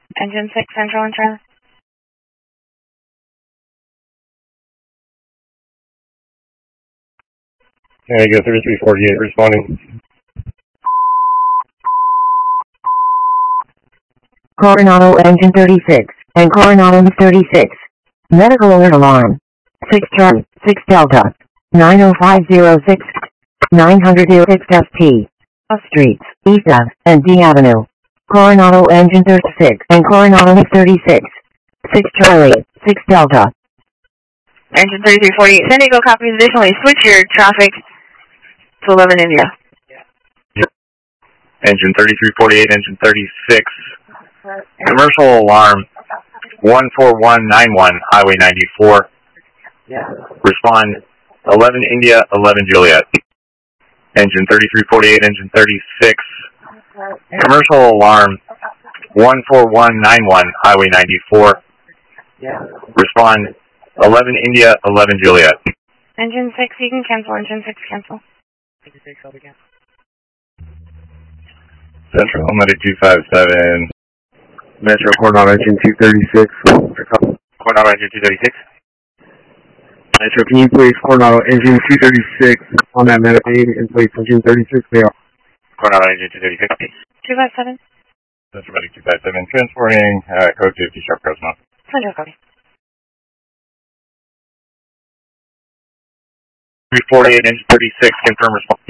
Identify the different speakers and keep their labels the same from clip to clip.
Speaker 1: Engine 6, Central and Charlie.
Speaker 2: There you go, 3348 responding.
Speaker 3: Coronado Engine 36 and Coronado 36. Medical alert alarm. 6 Charlie, 6 Delta. 90506. 906 ST. Streets, East Ave and D Avenue. Coronado Engine 36 and Coronado 36. 6 Charlie, 6 Delta.
Speaker 1: Engine 3348, San Diego copies. Additionally, switch your traffic to 11 India.
Speaker 4: Engine 3348, Engine 36. Commercial alarm 14191, Highway 94. Respond 11 India, 11 Juliet. Engine 3348, Engine 36. Commercial alarm 14191, Highway 94. Respond 11 India, 11 Juliet.
Speaker 1: Engine 6, you can cancel. Engine 6, cancel.
Speaker 4: Central, Medic 257.
Speaker 2: Metro Coronado Engine 236.
Speaker 4: Coronado Engine 236.
Speaker 2: Metro, can you please Coronado Engine 236 on that medic aid and place Engine 36 there?
Speaker 4: Coronado Engine 236.
Speaker 1: 257.
Speaker 4: Central, Medic 257. Transporting code 50 Sharp Cosmo.
Speaker 1: Central copy.
Speaker 4: 3348, Engine 36, confirm response.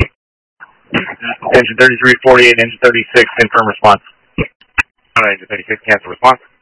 Speaker 4: Engine 3348, Engine 36, confirm response. Engine 36, cancel response.